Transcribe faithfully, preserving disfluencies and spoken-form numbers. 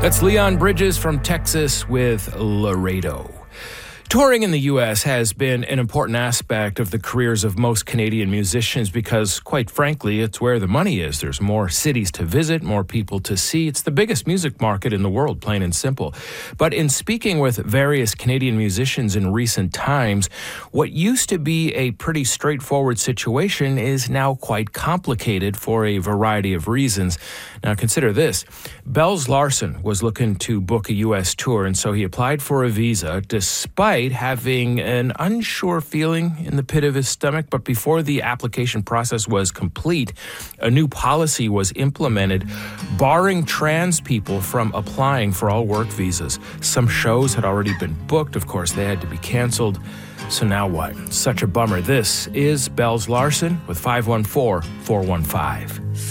That's Leon Bridges from Texas with Laredo. Touring in the U S has been an important aspect of the careers of most Canadian musicians because, quite frankly, it's where the money is. There's more cities to visit, more people to see. It's the biggest music market in the world, plain and simple. But in speaking with various Canadian musicians in recent times, what used to be a pretty straightforward situation is now quite complicated for a variety of reasons. Now, consider this. Bells Larsen was looking to book a U S tour, and so he applied for a visa despite having an unsure feeling in the pit of his stomach. But before the application process was complete, a new policy was implemented barring trans people from applying for all work visas. Some shows had already been booked. Of course, they had to be canceled. So now what? Such a bummer. This is Bells Larsen with five one four, four one five.